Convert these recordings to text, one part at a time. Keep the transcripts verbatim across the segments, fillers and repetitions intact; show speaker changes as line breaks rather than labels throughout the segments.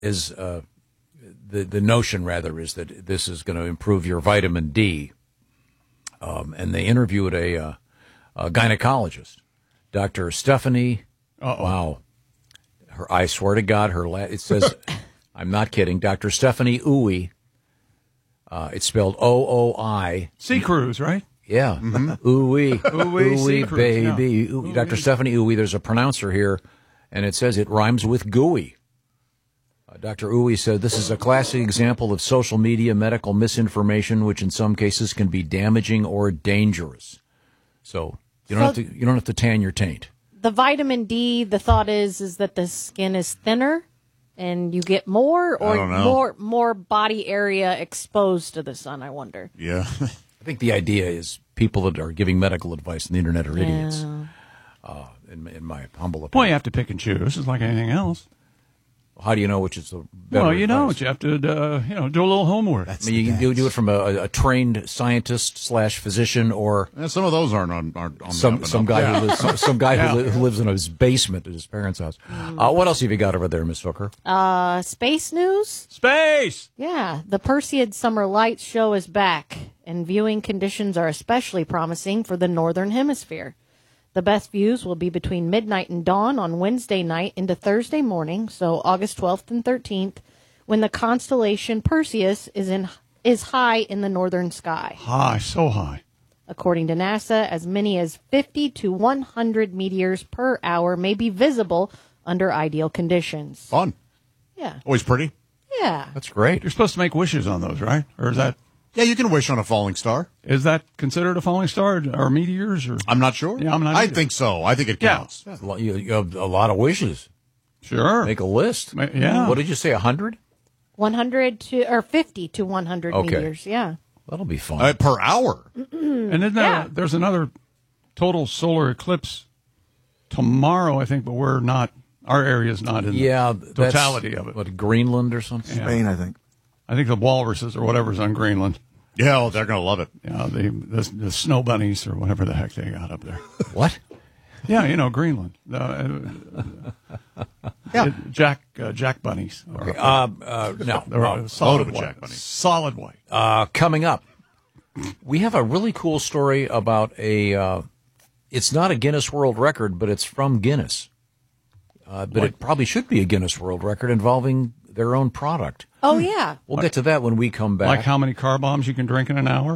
is uh, the the notion rather is that this is going to improve your vitamin D. Um, and they interviewed a, uh, a gynecologist, Doctor Stephanie. Uh-oh. Wow, her I swear to God, her la- it says, I'm not kidding, Doctor Stephanie Ooey. Uh, it's spelled O O I.
Sea Cruise, right?
Yeah. Mm-hmm. Ooey.
Ooey,
Ooey,
Cruise,
baby.
yeah.
Ooey. Doctor Stephanie Ooey. There's a pronouncer here, and it says it rhymes with gooey. Uh, Doctor Ooey said this is a classic example of social media medical misinformation, which in some cases can be damaging or dangerous. So you don't
So
have to you don't have to tan your taint.
The vitamin D, the thought is is that the skin is thinner and you get more
I
or
don't know.
more more body area exposed to the sun, I wonder.
Yeah.
I think the idea is people that are giving medical advice on the internet are idiots.
Yeah.
Uh, in, in my humble opinion.
Well, you have to pick and choose. It's like anything else.
How do you know which is the better
Well, you
advice?
don't. You have to, uh, you know, do a little homework.
I mean, you can do, do it from a, a trained scientist slash physician, or
Yeah, some of those aren't on, aren't on
some
the up
some
and
guy
up.
who lives, some, some guy
Yeah.
who, li- who lives in his basement at his parents' house. Uh, what else have you got over there, Miss Hooker?
Uh, space news?
Space!
Yeah, the Perseid Summer Lights show is back, and viewing conditions are especially promising for the Northern Hemisphere. The best views will be between midnight and dawn on Wednesday night into Thursday morning, so August twelfth and thirteenth, when the constellation Perseus is in is high in the northern sky.
High, so high.
According to NASA, as many as fifty to one hundred meteors per hour may be visible under ideal conditions.
Fun.
Yeah.
Always pretty.
Yeah.
That's great.
You're supposed to make wishes on those, right? Or is that
Yeah, you can wish on a falling star.
is that considered a falling star or meteors? Or
I'm not sure.
Yeah, I'm not
I
either.
think so. I think it
Yeah.
counts.
A lot- You, you have a lot of wishes.
Sure.
Make a list.
Ma- yeah.
What did you say? A hundred?
one hundred to or fifty to one hundred
Okay.
meteors. Yeah.
That'll be fun.
Uh, per hour.
And then there,
Yeah.
there's another total solar eclipse tomorrow, I think, but we're not. Our area is not in
yeah,
the
that's,
totality of it.
What, Greenland or something?
Yeah.
Spain, I think.
I think the walruses or whatever's on Greenland.
Yeah, oh, they're going to love it.
Yeah, the, the the snow bunnies or whatever the heck they got up there.
What?
Yeah, you know Greenland. Uh,
Yeah.
Jack uh, Jack bunnies.
Okay. Uh, uh, no.
They're
Uh,
solid
of
white.
Jack bunnies.
Solid white.
Uh, coming up, we have a really cool story about a. Uh, it's not a Guinness World Record, but it's from Guinness. Uh, but it probably should be a Guinness World Record involving their own product.
Oh yeah.
We'll get to that when we come back.
Like how many car bombs you can drink in an hour?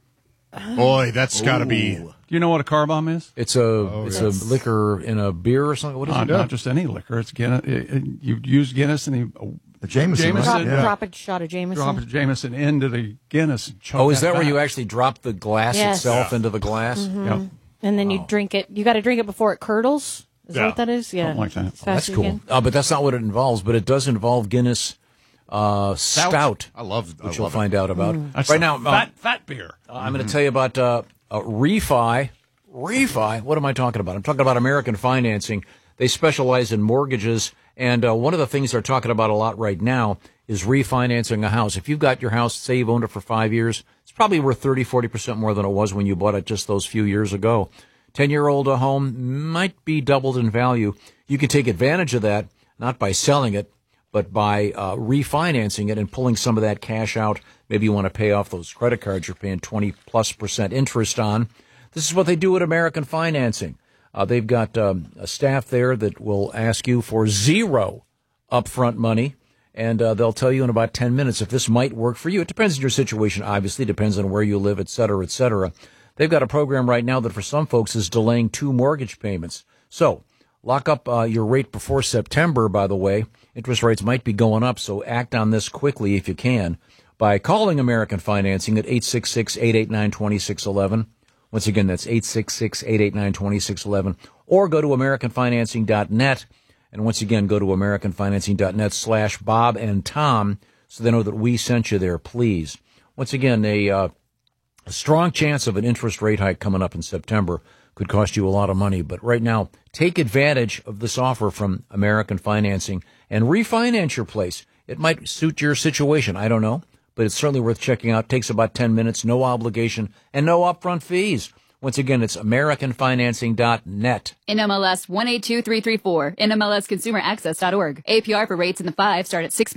Boy, that's got to be.
Do you know what a car bomb is?
It's a it's a liquor in a beer or something. What is
Not,
it?
not just any liquor. It's Guinness. It, it, you use Guinness and you
The Jameson,
Jameson,
right?
Drop,
Yeah.
drop a shot of Jameson.
drop Jameson into the Guinness. And choke
Oh, is that where
back.
you actually drop the glass
Yes.
itself into the glass?
Yep.
And then you drink it. You got to drink it before it curdles. Is that
Yeah.
what that is? Yeah.
Something like that.
As fast
That's
as you
cool.
can.
Uh, but that's not what it involves. But it does involve Guinness uh, Stout,
I love. I
which you'll
love
find out about.
That's
right
the
now, uh,
fat fat beer.
I'm going to tell you about uh, uh, Refi. Refi. What am I talking about? I'm talking about American Financing. They specialize in mortgages, and uh, one of the things they're talking about a lot right now is refinancing a house. If you've got your house, say you've owned it for five years, it's probably worth thirty, forty percent more than it was when you bought it just those few years ago. ten-year-old home might be doubled in value. You can take advantage of that, not by selling it, but by uh, refinancing it and pulling some of that cash out. Maybe you want to pay off those credit cards you're paying twenty plus percent interest on. This is what they do at American Financing. Uh, they've got um, a staff there that will ask you for zero upfront money, and uh, they'll tell you in about ten minutes if this might work for you. It depends on your situation, obviously. Depends on where you live, et cetera, et cetera. They've got a program right now that for some folks is delaying two mortgage payments. So lock up uh, your rate before September, by the way. Interest rates might be going up, so act on this quickly if you can by calling American Financing at eight six six, eight eight nine, two six one one. Once again, that's eight six six, eight eight nine, two six one one. Or go to American Financing dot net. And once again, go to American Financing dot net slash Bob and Tom so they know that we sent you there, please. Once again, a, uh, a strong chance of an interest rate hike coming up in September could cost you a lot of money. But right now, take advantage of this offer from American Financing and refinance your place. It might suit your situation. I don't know, but it's certainly worth checking out. Takes about ten minutes, no obligation, and no upfront fees. Once again, it's american financing dot net.
N M L S one eight two three three four, N M L S consumer access dot org. A P R for rates in the five start at six